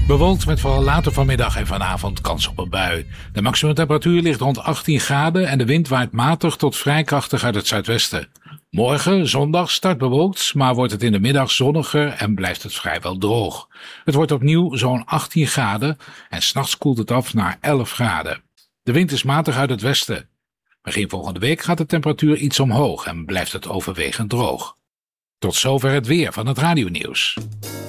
Bewolkt met vooral later vanmiddag en vanavond kans op een bui. De maximumtemperatuur ligt rond 18 graden en de wind waait matig tot vrij krachtig uit het zuidwesten. Morgen, zondag, start bewolkt, maar wordt het in de middag zonniger en blijft het vrijwel droog. Het wordt opnieuw zo'n 18 graden en 's nachts koelt het af naar 11 graden. De wind is matig uit het westen. Begin volgende week gaat de temperatuur iets omhoog en blijft het overwegend droog. Tot zover het weer van het radionieuws.